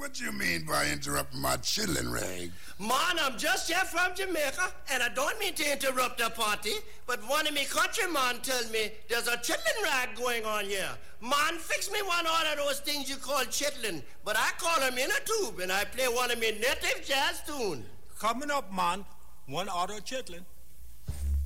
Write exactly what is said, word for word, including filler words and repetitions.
What you mean by interrupting my chitlin rag? Man, I'm just here from Jamaica, and I don't mean to interrupt the party, but one of me countrymen tell me there's a chitlin rag going on here. Man, fix me one of those things you call chitlin, but I call them in a tube, and I play one of me native jazz tune. Coming up, man, one order of chitlin.